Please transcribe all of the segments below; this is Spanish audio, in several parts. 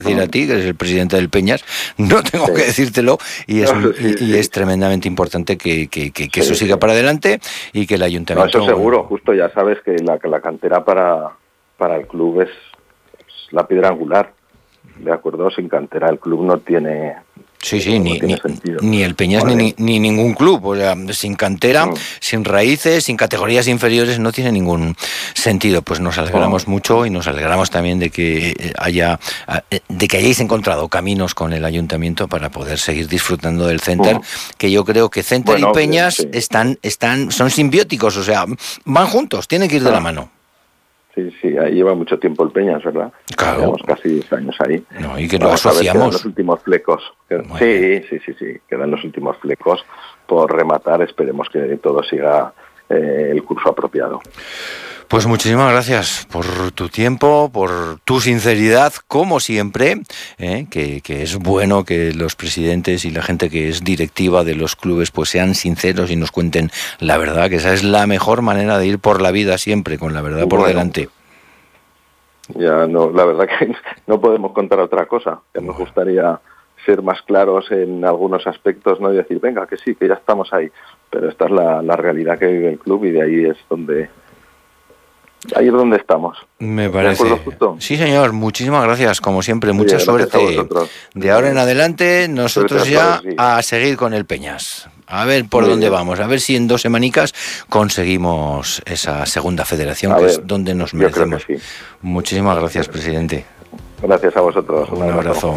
decir a ti, que eres el presidente del Peñas, no tengo que decírtelo, y es tremendamente importante que eso siga para adelante y que el ayuntamiento... No, eso seguro, justo ya sabes que la cantera para el club es la piedra angular, ¿de acuerdo? Sin cantera el club no tiene... ni el Peñas ni ningún club, o sea, sin cantera, sin raíces, sin categorías inferiores, no tiene ningún sentido. Pues nos alegramos mucho y nos alegramos también de que hayáis encontrado caminos con el ayuntamiento para poder seguir disfrutando del Center, que yo creo que Center y Peñas son simbióticos, o sea, van juntos, tienen que ir de la mano. Sí, ahí lleva mucho tiempo el Peñas, ¿verdad? Claro. Llevamos casi 10 años ahí. No, y que lo asociamos. Quedan los últimos flecos. Sí, quedan los últimos flecos por rematar. Esperemos que todo siga el curso apropiado. Pues muchísimas gracias por tu tiempo, por tu sinceridad, como siempre, que es bueno que los presidentes y la gente que es directiva de los clubes pues sean sinceros y nos cuenten la verdad, que esa es la mejor manera de ir por la vida siempre, con la verdad por delante. Ya no, la verdad que no podemos contar otra cosa, que nos gustaría ser más claros en algunos aspectos, no y decir, venga, que sí, que ya estamos ahí, pero esta es la realidad que vive el club y de ahí es donde estamos. Me parece. ¿De acuerdo, justo? Sí, señor, muchísimas gracias, como siempre, mucha suerte. De ahora en adelante, nosotros ya a seguir con el Peñas. A ver por dónde vamos, a ver si en 2 semanicas conseguimos esa segunda federación, que es donde nos merecemos. Sí. Muchísimas gracias, presidente. Gracias a vosotros. Un abrazo.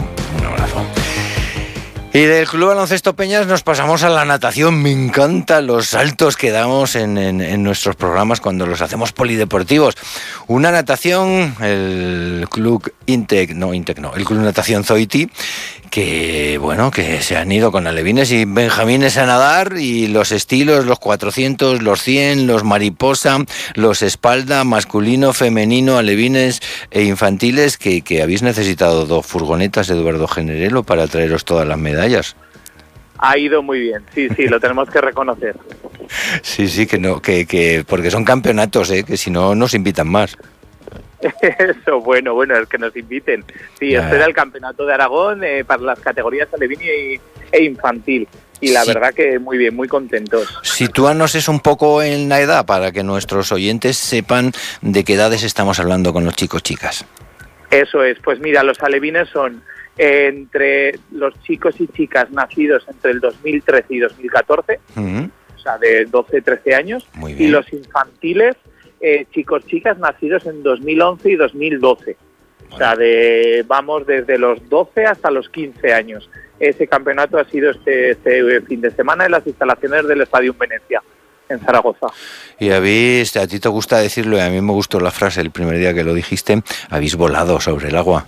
Y del Club Baloncesto Peñas nos pasamos a la natación. Me encantan los saltos que damos en nuestros programas cuando los hacemos polideportivos. Una natación, el Club el Club Natación Zoiti, que se han ido con alevines y benjamines a nadar, y los estilos, los 400, los 100, los mariposa, los espalda, masculino, femenino, alevines e infantiles, que habéis necesitado 2 furgonetas, Eduardo Generelo, para traeros todas las medallas. Ha ido muy bien, sí, lo tenemos que reconocer. Sí, que porque son campeonatos, que si no nos invitan más. Eso, bueno, es que nos inviten. Sí, este era el campeonato de Aragón para las categorías alevín e infantil. Y la verdad que muy bien, muy contentos. Sitúanos eso un poco en la edad para que nuestros oyentes sepan de qué edades estamos hablando con los chicos, chicas. Eso es, pues mira, los alevines son entre los chicos y chicas nacidos entre el 2013 y 2014, o sea, de 12-13 años, y los infantiles, chicos, chicas nacidos en 2011 y 2012. O sea, vamos desde los 12 hasta los 15 años. Ese campeonato ha sido este fin de semana en las instalaciones del Estadio Venecia, en Zaragoza. Y a ti te gusta decirlo, y a mí me gustó la frase el primer día que lo dijiste, habéis volado sobre el agua.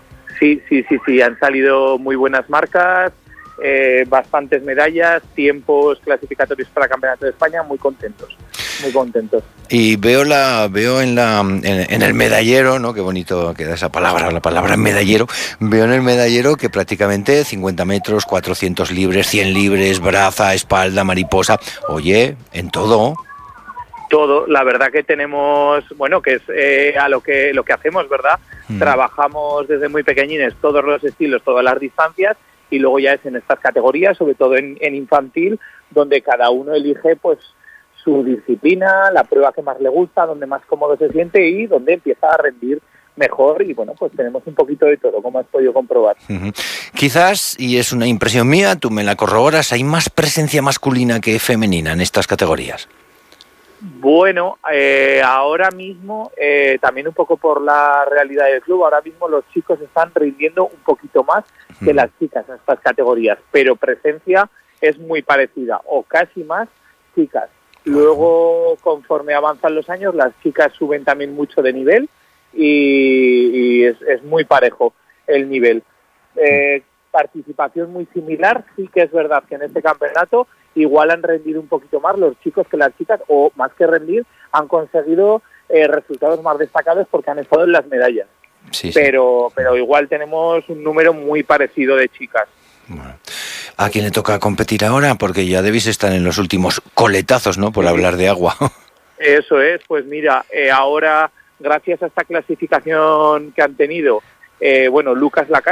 Sí, han salido muy buenas marcas, bastantes medallas, tiempos clasificatorios para el Campeonato de España, muy contentos. Y veo en el medallero, ¿no? Qué bonito queda esa palabra, la palabra medallero. Veo en el medallero que prácticamente 50 metros, 400 libres, 100 libres, braza, espalda, mariposa. Oye, en todo. Todo, la verdad que tenemos, que es a lo que hacemos, ¿verdad? Trabajamos desde muy pequeñines todos los estilos, todas las distancias, y luego ya es en estas categorías, sobre todo en infantil, donde cada uno elige pues su disciplina, la prueba que más le gusta, donde más cómodo se siente y donde empieza a rendir mejor, y pues tenemos un poquito de todo, como has podido comprobar. Quizás, y es una impresión mía, tú me la corroboras, hay más presencia masculina que femenina en estas categorías. Bueno, ahora mismo, también un poco por la realidad del club, ahora mismo los chicos están rindiendo un poquito más que las chicas en estas categorías, pero presencia es muy parecida, o casi más chicas. Luego, conforme avanzan los años, las chicas suben también mucho de nivel y es muy parejo el nivel. Participación muy similar, sí que es verdad que en este campeonato igual han rendido un poquito más los chicos que las chicas, o más que rendir, han conseguido resultados más destacados porque han estado en las medallas. Sí. Pero igual tenemos un número muy parecido de chicas. Bueno. ¿A quién le toca competir ahora? Porque ya debéis estar en los últimos coletazos, ¿no? Por hablar de agua. Eso es, pues mira, ahora, gracias a esta clasificación que han tenido, bueno, Lucas Lacalle,